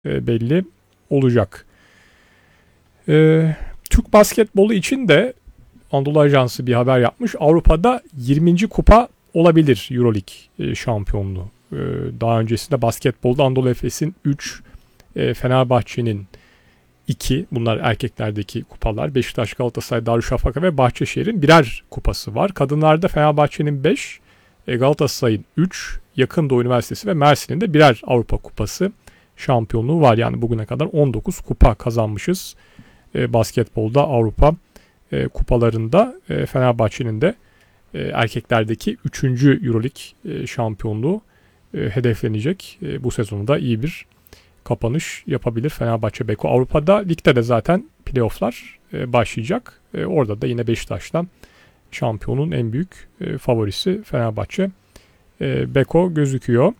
belli olacak. Türk basketbolu için de Anadolu Ajansı bir haber yapmış. Avrupa'da 20. kupa olabilir EuroLeague şampiyonluğu. Daha öncesinde basketbolda Anadolu Efes'in 3, Fenerbahçe'nin 2, bunlar erkeklerdeki kupalar. Beşiktaş, Galatasaray, Darüşşafaka ve Bahçeşehir'in birer kupası var. Kadınlarda Fenerbahçe'nin 5, Galatasaray'ın 3, Yakındoğu Üniversitesi ve Mersin'in de birer Avrupa kupası şampiyonluğu var. Yani bugüne kadar 19 kupa kazanmışız basketbolda Avrupa kupalarında. Fenerbahçe'nin de erkeklerdeki 3. EuroLeague şampiyonluğu hedeflenecek. Bu sezonu da iyi bir kapanış yapabilir Fenerbahçe Beko. Avrupa'da ligde de zaten playofflar başlayacak. Orada da yine Beşiktaş'tan şampiyonun en büyük favorisi Fenerbahçe Beko gözüküyor.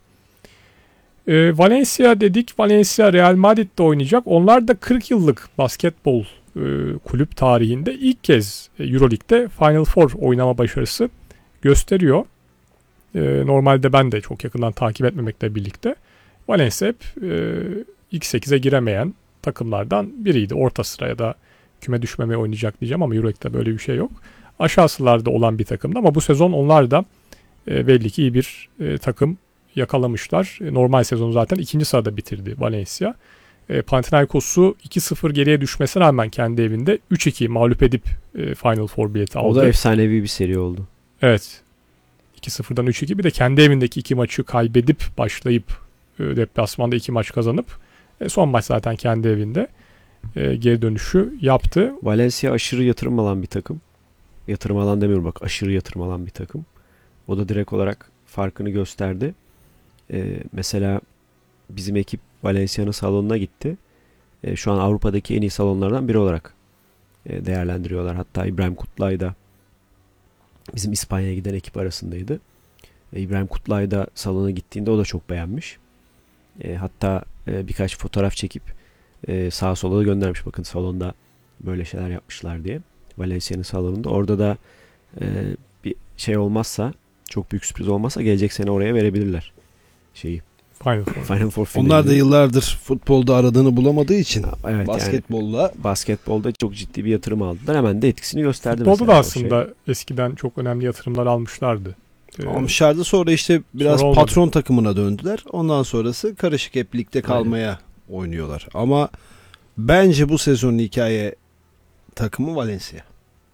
Valencia dedik. Valencia Real Madrid'de oynayacak. Onlar da 40 yıllık basketbol kulüp tarihinde ilk kez EuroLeague'de Final Four oynama başarısı gösteriyor. Normalde ben de çok yakından takip etmemekle birlikte Valencia hep ilk 8'e giremeyen takımlardan biriydi. Orta sıraya da küme düşmemeye oynayacak diyeceğim ama EuroLeague'de böyle bir şey yok. Aşağı sıralarda olan bir takımdı ama bu sezon onlar da belli ki iyi bir takım yakalamışlar. Normal sezonu zaten 2. sırada bitirdi Valencia. Panathinaikos'u 2-0 geriye düşmesine rağmen kendi evinde 3-2 mağlup edip Final Four bileti aldı. O da efsanevi bir seri oldu. Evet. 2-0'dan 3-2, bir de kendi evindeki 2 maçı kaybedip başlayıp deplasmanda 2 maç kazanıp son maç zaten kendi evinde geri dönüşü yaptı. Valencia aşırı yatırım alan bir takım. Yatırım alan demiyorum bak, aşırı yatırım alan bir takım. O da direkt olarak farkını gösterdi. Mesela bizim ekip Valencia'nın salonuna gitti. Şu an Avrupa'daki en iyi salonlardan biri olarak değerlendiriyorlar. Hatta İbrahim Kutlay da bizim İspanya'ya giden ekip arasındaydı. İbrahim Kutlay da salona gittiğinde o da çok beğenmiş. Hatta birkaç fotoğraf çekip sağa sola da göndermiş. Bakın salonda böyle şeyler yapmışlar diye. Valencia'nın salonunda. Orada da bir şey olmazsa, çok büyük sürpriz olmazsa gelecek sene oraya verebilirler şeyi. Final Four. Onlar da yıllardır futbolda aradığını bulamadığı için evet, basketbolda çok ciddi bir yatırım aldılar. Hemen de etkisini gösterdi. Futbolda da aslında eskiden çok önemli yatırımlar almışlardı. Almışlardı, sonra işte biraz patron takımına döndüler. Ondan sonrası karışık, hep ligde kalmaya oynuyorlar. Ama bence bu sezonun hikaye takımı Valencia.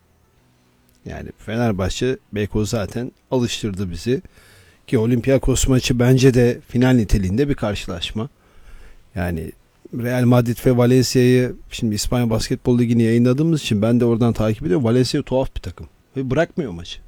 Yani Fenerbahçe Beko zaten alıştırdı bizi. Ki Olympiakos maçı bence de final niteliğinde bir karşılaşma. Yani Real Madrid ve Valencia'yı, şimdi İspanya Basketbol Ligi'ni yayınladığımız için ben de oradan takip ediyorum. Valencia tuhaf bir takım ve bırakmıyor maçı.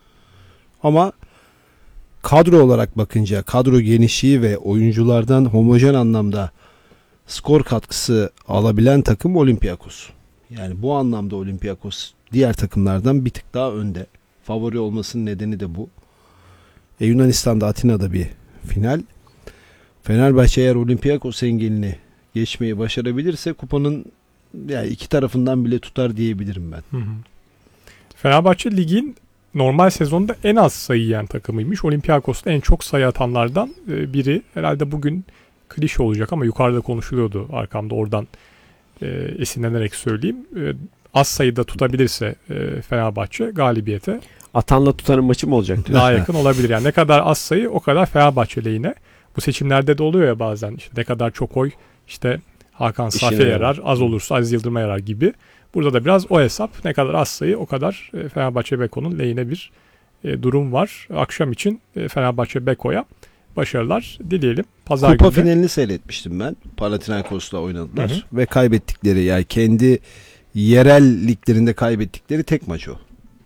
Ama kadro olarak bakınca, kadro genişliği ve oyunculardan homojen anlamda skor katkısı alabilen takım Olympiakos. Yani bu anlamda Olympiakos diğer takımlardan bir tık daha önde. Favori olmasının nedeni de bu. Yunanistan'da, Atina'da bir final. Fenerbahçe eğer Olympiakos engelini geçmeyi başarabilirse kupanın yani iki tarafından bile tutar diyebilirim ben. Hı hı. Fenerbahçe ligin normal sezonda en az sayı yiyen takımıymış. Olympiakos'ta en çok sayı atanlardan biri. Herhalde bugün klişe olacak ama yukarıda konuşuluyordu arkamda, oradan esinlenerek söyleyeyim. Az sayıda tutabilirse Fenerbahçe galibiyete, atanla tutanın maçı mı olacak diyor. Daha yakın olabilir. Yani ne kadar az sayı o kadar Fenerbahçe lehine. Bu seçimlerde de oluyor ya bazen. İşte ne kadar çok oy işte Hakan Safi'ye yarar, az olursa Aziz Yıldırım'a yarar gibi. Burada da biraz o hesap. Ne kadar az sayı o kadar Fenerbahçe Beko'nun lehine bir durum var. Akşam için Fenerbahçe Beko'ya başarılar dileyelim. Pazar Kupa günü finalini seyretmiştim ben. Panathinaikos'la oynadılar. Hı-hı. Ve kaybettikleri, yani kendi yerel liglerinde kaybettikleri tek maç o.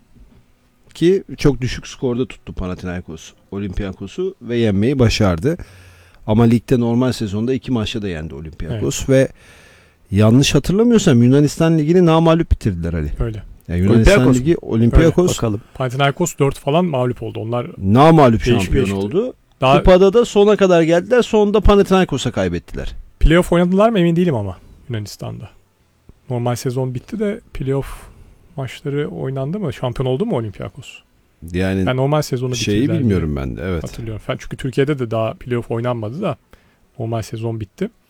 Ki çok düşük skorda tuttu Panathinaikos Olympiakos'u ve yenmeyi başardı. Ama ligde normal sezonda 2 maçta da yendi Olympiakos ve yanlış hatırlamıyorsam Yunanistan Ligi'ni namağlup bitirdiler Ali. Öyle. Yani Yunanistan Ligi Olympiakos, bakalım. Panathinaikos 4 falan mağlup oldu. Onlar namağlup şampiyon oldu. Kupada da sona kadar geldiler. Sonunda Panathinaikos'a kaybettiler. Playoff oynadılar mı emin değilim ama Yunanistan'da. Normal sezon bitti de playoff maçları oynandı mı? Şampiyon oldu mu Olympiakos? Yani ben normal sezonu bilmiyorum ben de, evet. Hatırlıyorum. Çünkü Türkiye'de de daha playoff oynanmadı da normal sezon bitti.